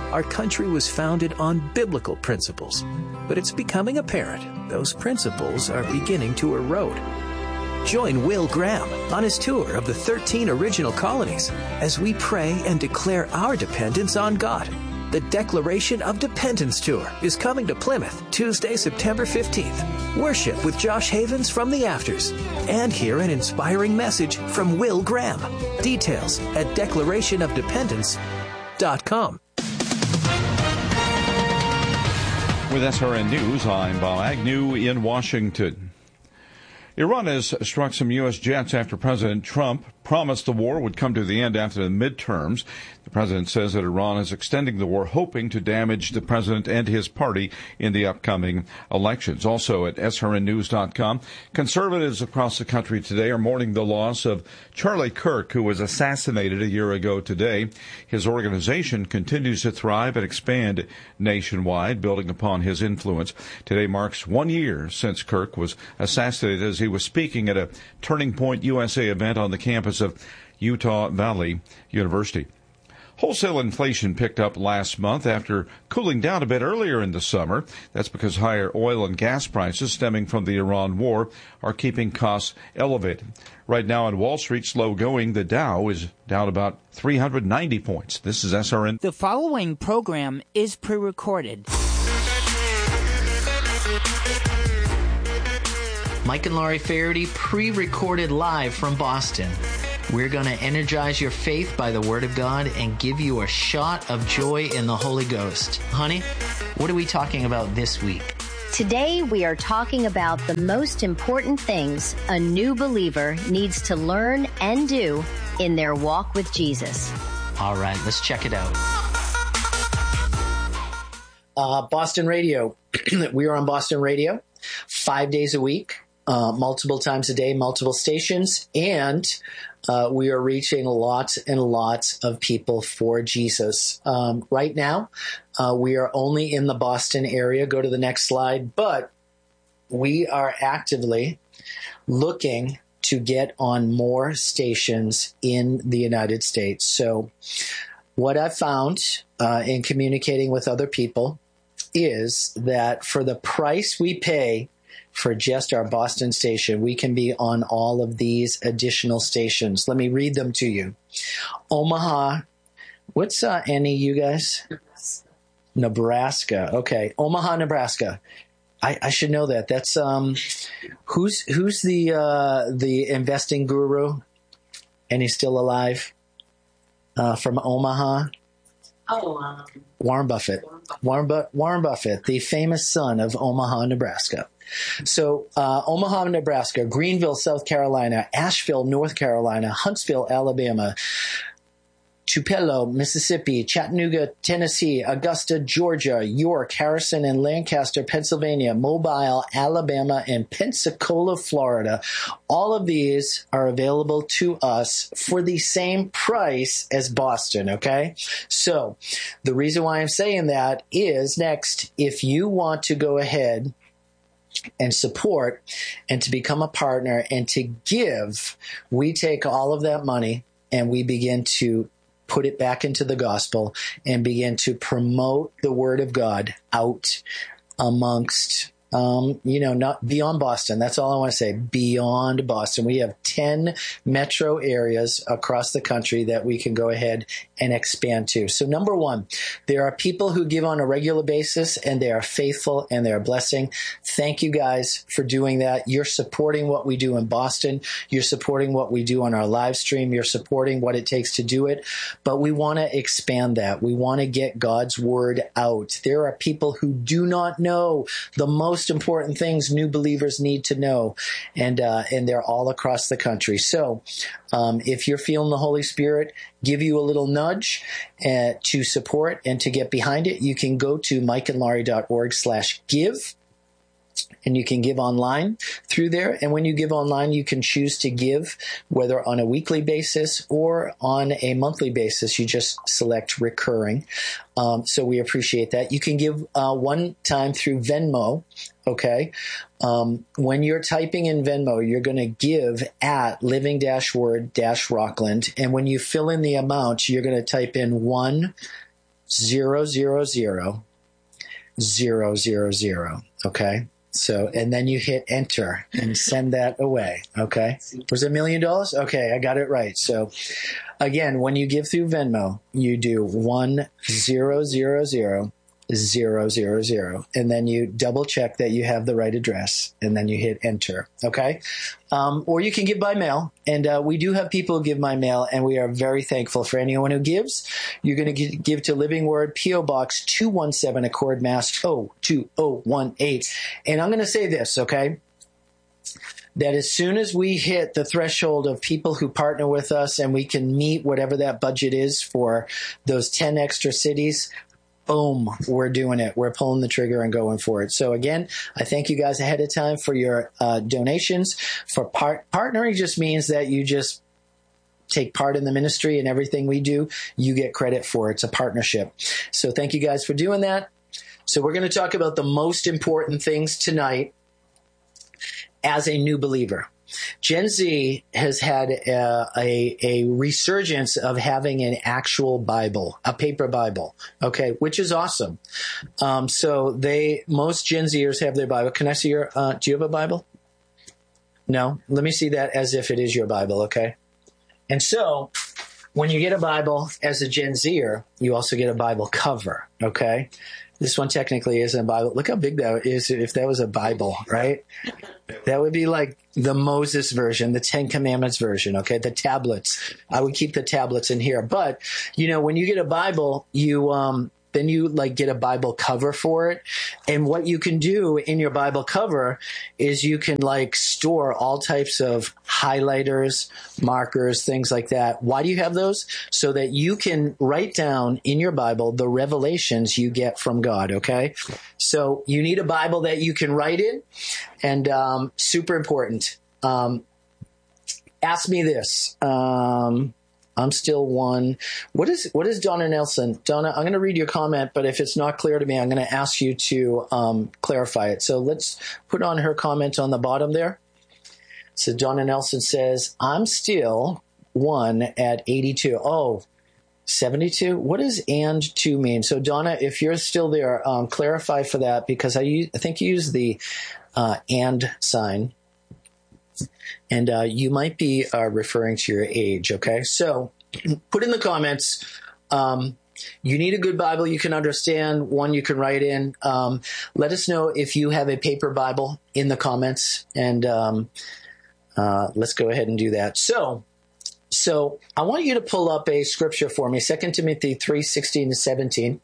our country was founded on biblical principles. But it's becoming apparent those principles are beginning to erode. Join Will Graham on his tour of the 13 original colonies as we pray and declare our dependence on God. The Declaration of Dependence Tour is coming to Plymouth Tuesday, September 15th. Worship with Josh Havens from the Afters. And hear an inspiring message from Will Graham. Details at declarationofdependence.com. With SRN News, I'm Bob Agnew in Washington. Iran has struck some U.S. jets after President Trump promised the war would come to the end after the midterms. The president says that Iran is extending the war, hoping to damage the president and his party in the upcoming elections. Also at srnnews.com, conservatives across the country today are mourning the loss of Charlie Kirk, who was assassinated a year ago today. His organization continues to thrive and expand nationwide, building upon his influence. Today marks 1 year since Kirk was assassinated as he was speaking at a Turning Point USA event on the campus of Utah Valley University. Wholesale inflation picked up last month after cooling down a bit earlier in the summer. That's because higher oil and gas prices stemming from the Iran war are keeping costs elevated. Right now on Wall Street, slow going. The Dow is down about 390 points. This is SRN. The following program is pre-recorded. Mike and Laurie Faherty, pre-recorded live from Boston. We're going to energize your faith by the Word of God and give you a shot of joy in the Holy Ghost. Honey, what are we talking about this week? Today we are talking about the most important things a new believer needs to learn and do in their walk with Jesus. All right, let's check it out. Boston Radio. We are on Boston Radio 5 days a week. Multiple times a day, multiple stations, and we are reaching lots and lots of people for Jesus. Right now, we are only in the Boston area. Go to the next slide. But we are actively looking to get on more stations in the United States. So what I've found in communicating with other people is that for the price we pay for just our Boston station, we can be on all of these additional stations. Let me read them to you. Omaha. What's any, you guys? Nebraska. Okay. Omaha, Nebraska. I should know that. That's who's the investing guru, and he's still alive from Omaha. Warren Buffett. Warren Buffett, the famous son of Omaha, Nebraska. So Omaha, Nebraska, Greenville, South Carolina, Asheville, North Carolina, Huntsville, Alabama, Tupelo, Mississippi, Chattanooga, Tennessee, Augusta, Georgia, York, Harrison, and Lancaster, Pennsylvania, Mobile, Alabama, and Pensacola, Florida. All of these are available to us for the same price as Boston, okay? So the reason why I'm saying that is next, if you want to go ahead and support and to become a partner and to give, we take all of that money and we begin to put it back into the gospel and begin to promote the Word of God out amongst, not beyond Boston. That's all I want to say. Beyond Boston. We have 10 metro areas across the country that we can go ahead and expand to. So number one, there are people who give on a regular basis and they are faithful and they're a blessing. Thank you guys for doing that. You're supporting what we do in Boston. You're supporting what we do on our live stream. You're supporting what it takes to do it. But we want to expand that. We want to get God's word out. There are people who do not know the most important things new believers need to know. And they're all across the country. So if you're feeling the Holy Spirit give you a little nudge to support and to get behind it, you can go to mikeandlaurie.org/give. And you can give online through there. And when you give online, you can choose to give whether on a weekly basis or on a monthly basis. You just select recurring. So we appreciate that. You can give one time through Venmo. Okay. When you're typing in Venmo, you're going to give at living-word-rockland. And when you fill in the amount, you're going to type in 000. Okay. So, and then you hit enter and send that away. Okay. Was it $1 million? Okay. I got it right. So again, when you give through Venmo, you do 1000 000, and then you double check that you have the right address, and then you hit enter. Okay. Or you can give by mail, and we do have people who give by mail, and we are very thankful for anyone who gives. You're going to give to Living Word, P.O. Box 217, Accord, Mass. 02018. And I'm going to say this, okay? That as soon as we hit the threshold of people who partner with us and we can meet whatever that budget is for those 10 extra cities, boom, we're doing it. We're pulling the trigger and going for it. So again, I thank you guys ahead of time for your donations. For partnering just means that you just take part in the ministry, and everything we do, you get credit for. It's a partnership. So thank you guys for doing that. So we're going to talk about the most important things tonight as a new believer. Gen Z has had a resurgence of having an actual Bible, a paper Bible, okay, which is awesome. So most Gen Zers have their Bible. Can I see do you have a Bible? No? Let me see that as if it is your Bible, okay? And so when you get a Bible as a Gen Zer, you also get a Bible cover, okay? This one technically isn't a Bible. Look how big that is if that was a Bible, right? That would be like the Moses version, the Ten Commandments version, okay? The tablets. I would keep the tablets in here. But, when you get a Bible, then you get a Bible cover for it. And what you can do in your Bible cover is you can store all types of highlighters, markers, things like that. Why do you have those? So that you can write down in your Bible the revelations you get from God, okay? So you need a Bible that you can write in, and super important. Ask me this. I'm still one. What is Donna Nelson? Donna, I'm going to read your comment, but if it's not clear to me, I'm going to ask you to clarify it. So let's put on her comment on the bottom there. So Donna Nelson says, I'm still one at 82. Oh, 72? What does and two mean? So Donna, if you're still there, clarify for that, because I think you use the and sign. And you might be referring to your age, okay? So put in the comments, you need a good Bible you can understand, one you can write in. Let us know if you have a paper Bible in the comments, and let's go ahead and do that. So I want you to pull up a scripture for me, 2 Timothy 3:16-17.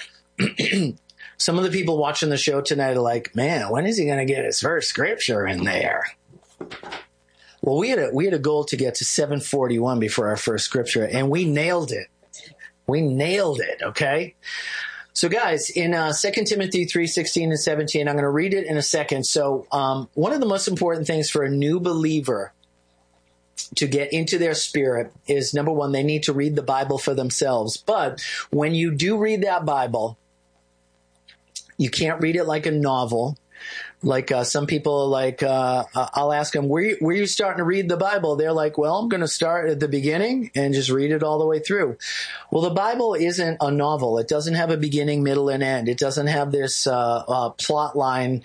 Some of the people watching the show tonight are like, man, when is he going to get his first scripture in there? Well, we had a goal to get to 741 before our first scripture, and we nailed it. Okay? So guys, in 2 Timothy 3:16-17, I'm going to read it in a second. So one of the most important things for a new believer to get into their spirit is, number one, they need to read the Bible for themselves. But when you do read that Bible, you can't read it like a novel. Like some people, I'll ask them, where are you starting to read the Bible? They're like, well, I'm going to start at the beginning and just read it all the way through. Well, the Bible isn't a novel. It doesn't have a beginning, middle, and end. It doesn't have this plot line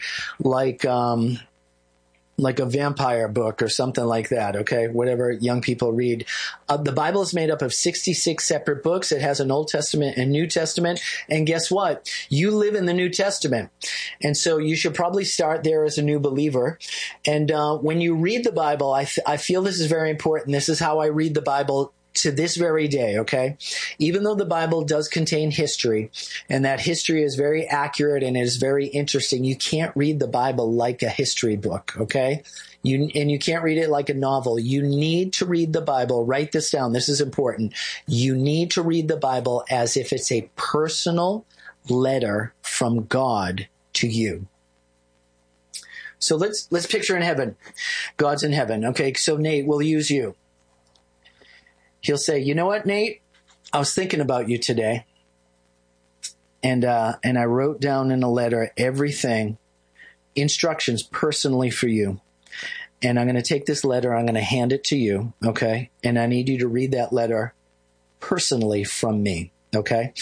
like a vampire book or something like that, okay? Whatever young people read. The Bible is made up of 66 separate books. It has an Old Testament and New Testament. And guess what? You live in the New Testament. And so you should probably start there as a new believer. And when you read the Bible, I feel this is very important. This is how I read the Bible to this very day, okay? Even though the Bible does contain history, and that history is very accurate and is very interesting, you can't read the Bible like a history book, okay? You can't read it like a novel. You need to read the Bible. Write this down. This is important. You need to read the Bible as if it's a personal letter from God to you. So let's picture in heaven. God's in heaven. Okay, so Nate, we'll use you. He'll say, you know what, Nate? I was thinking about you today. And I wrote down in a letter everything, instructions personally for you. And I'm going to take this letter, I'm going to hand it to you, okay? And I need you to read that letter personally from me, okay?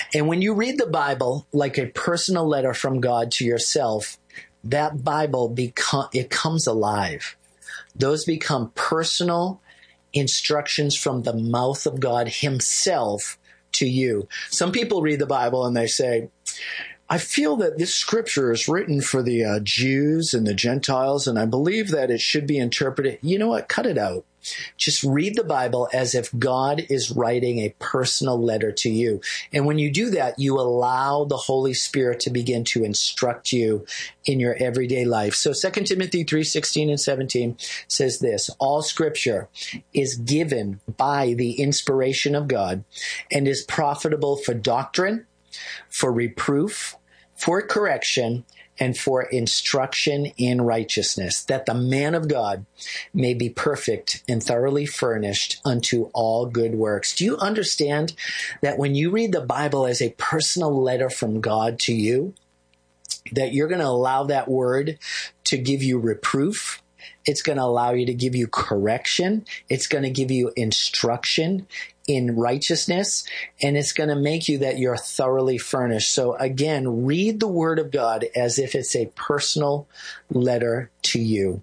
And when you read the Bible like a personal letter from God to yourself, that Bible it comes alive. Those become personal instructions from the mouth of God himself to you. Some people read the Bible and they say, I feel that this scripture is written for the Jews and the Gentiles, and I believe that it should be interpreted. You know what? Cut it out. Just read the Bible as if God is writing a personal letter to you. And when you do that, you allow the Holy Spirit to begin to instruct you in your everyday life. So 2 Timothy 3:16 and 17 says this, all scripture is given by the inspiration of God and is profitable for doctrine, for reproof, for correction, and for instruction in righteousness, that the man of God may be perfect and thoroughly furnished unto all good works. Do you understand that when you read the Bible as a personal letter from God to you, that you're going to allow that word to give you reproof? It's going to allow you to give you correction. It's going to give you instruction in righteousness, and it's going to make you that you're thoroughly furnished. So again, read the Word of God as if it's a personal letter to you.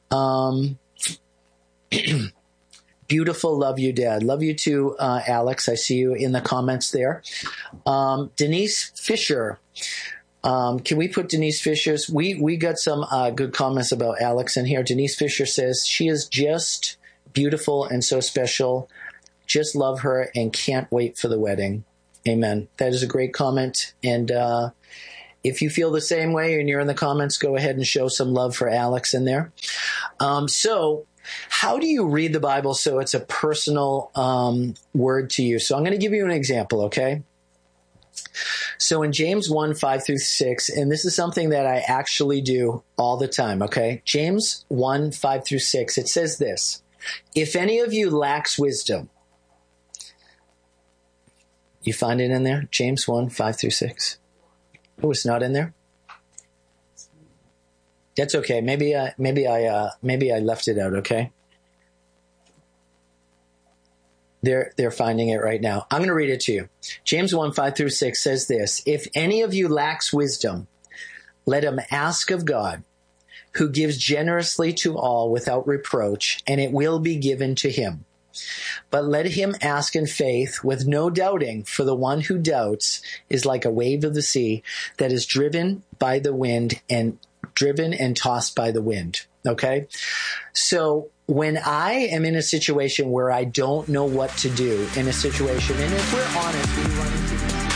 Beautiful. Love you, Dad. Love you too, Alex. I see you in the comments there. Denise Fisher. Can we put Denise Fisher's? We got some good comments about Alex in here. Denise Fisher says, she is just beautiful and so special. Just love her and can't wait for the wedding. Amen. That is a great comment. And if you feel the same way and you're in the comments, go ahead and show some love for Alex in there. So how do you read the Bible so it's a personal word to you? So I'm going to give you an example, okay? So in James 1:5-6, and this is something that I actually do all the time, okay? James 1:5-6, it says this, if any of you lacks wisdom, you find it in there? James 1:5-6. Oh, it's not in there? That's okay. Maybe I left it out, okay? They're finding it right now. I'm going to read it to you. James 1:5-6 says this, if any of you lacks wisdom, let him ask of God, who gives generously to all without reproach, and it will be given to him. But let him ask in faith with no doubting, for the one who doubts is like a wave of the sea that is driven by the wind and tossed by the wind. Okay? So when I am in a situation where I don't know what to do in a situation, and if we're honest, we run into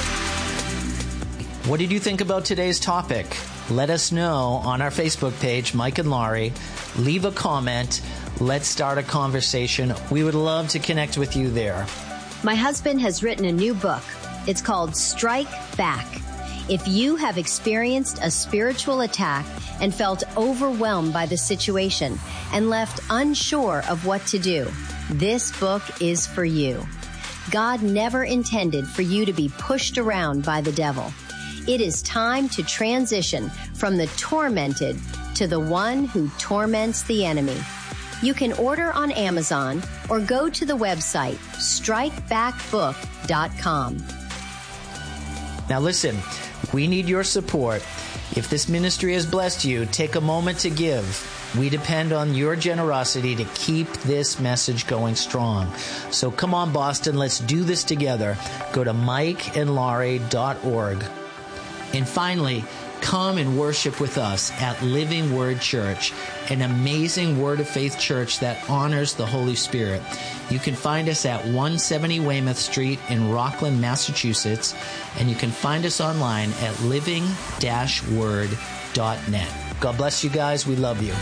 this. What did you think about today's topic? Let us know on our Facebook page, Mike and Laurie. Leave a comment. Let's start a conversation. We would love to connect with you there. My husband has written a new book. It's called Strike Back. If you have experienced a spiritual attack and felt overwhelmed by the situation and left unsure of what to do, this book is for you. God never intended for you to be pushed around by the devil. It is time to transition from the tormented to the one who torments the enemy. You can order on Amazon or go to the website strikebackbook.com. Now listen, we need your support. If this ministry has blessed you, take a moment to give. We depend on your generosity to keep this message going strong. So come on, Boston, let's do this together. Go to mikeandlaurie.org. And finally, come and worship with us at Living Word Church, an amazing Word of Faith church that honors the Holy Spirit. You can find us at 170 Weymouth Street in Rockland, Massachusetts, and you can find us online at living-word.net. God bless you guys. We love you.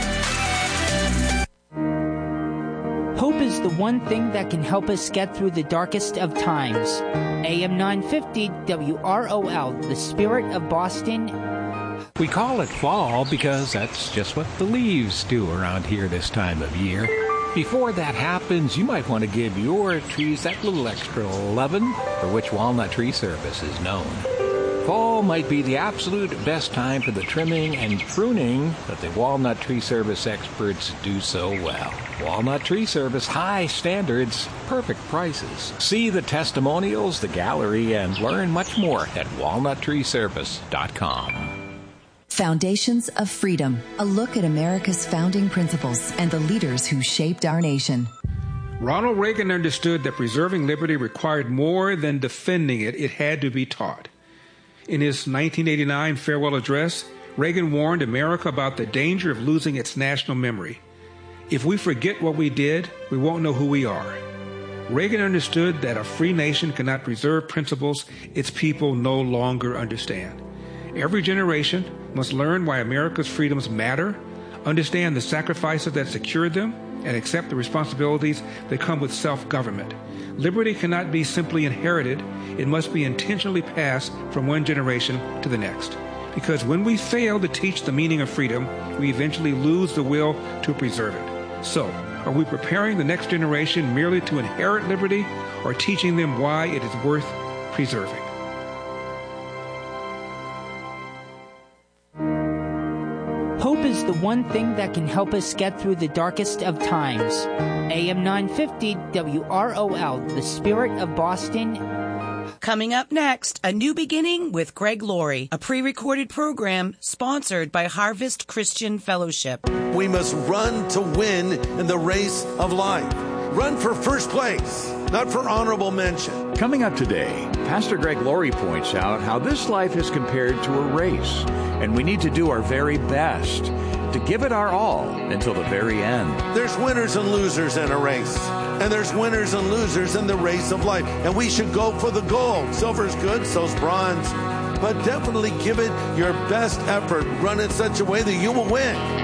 Hope is the one thing that can help us get through the darkest of times. AM 950 WROL, the spirit of Boston. We call it fall because that's just what the leaves do around here this time of year. Before that happens, you might want to give your trees that little extra lovin', for which Walnut Tree Service is known. Fall might be the absolute best time for the trimming and pruning, but the Walnut Tree Service experts do so well. Walnut Tree Service, high standards, perfect prices. See the testimonials, the gallery, and learn much more at walnuttreeservice.com. Foundations of Freedom, a look at America's founding principles and the leaders who shaped our nation. Ronald Reagan understood that preserving liberty required more than defending it. It had to be taught. In his 1989 farewell address, Reagan warned America about the danger of losing its national memory. If we forget what we did, we won't know who we are. Reagan understood that a free nation cannot preserve principles its people no longer understand. Every generation must learn why America's freedoms matter, understand the sacrifices that secured them, and accept the responsibilities that come with self-government. Liberty cannot be simply inherited. It must be intentionally passed from one generation to the next. Because when we fail to teach the meaning of freedom, we eventually lose the will to preserve it. So, are we preparing the next generation merely to inherit liberty, or teaching them why it is worth preserving? Hope is the one thing that can help us get through the darkest of times. AM 950 WROL, the Spirit of Boston. Coming up next, A New Beginning with Greg Laurie, a pre-recorded program sponsored by Harvest Christian Fellowship. We must run to win in the race of life. Run for first place, not for honorable mention. Coming up today, Pastor Greg Laurie points out how this life is compared to a race, and we need to do our very best to give it our all until the very end. There's winners and losers in a race, and there's winners and losers in the race of life, and we should go for the gold. Silver's good, so's bronze, but definitely give it your best effort. Run in such a way that you will win.